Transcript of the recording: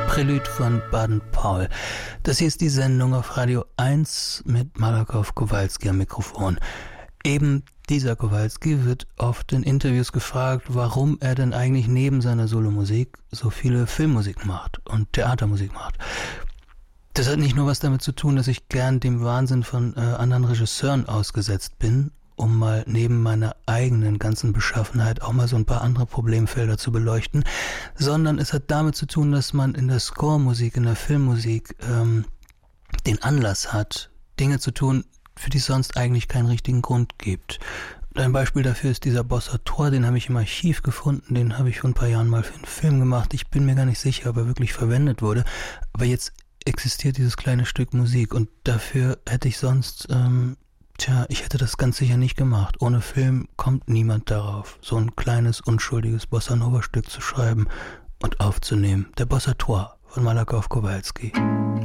Prelude von Baden-Powell. Das hier ist die Sendung auf Radio 1 mit Malakoff Kowalski am Mikrofon. Eben dieser Kowalski wird oft in Interviews gefragt, warum er denn eigentlich neben seiner Solomusik so viele Filmmusik macht und Theatermusik macht. Das hat nicht nur was damit zu tun, dass ich gern dem Wahnsinn von anderen Regisseuren ausgesetzt bin, um mal neben meiner eigenen ganzen Beschaffenheit auch mal so ein paar andere Problemfelder zu beleuchten, sondern es hat damit zu tun, dass man in der Score-Musik, in der Filmmusik den Anlass hat, Dinge zu tun, für die es sonst eigentlich keinen richtigen Grund gibt. Ein Beispiel dafür ist dieser Bossa-Tor, den habe ich im Archiv gefunden, den habe ich vor ein paar Jahren mal für einen Film gemacht. Ich bin mir gar nicht sicher, ob er wirklich verwendet wurde, aber jetzt existiert dieses kleine Stück Musik und dafür hätte ich sonst... ich hätte das ganz sicher nicht gemacht. Ohne Film kommt niemand darauf, so ein kleines, unschuldiges Bossa-Nova-Stück zu schreiben und aufzunehmen. Der Bossa-Tor von Malakoff Kowalski.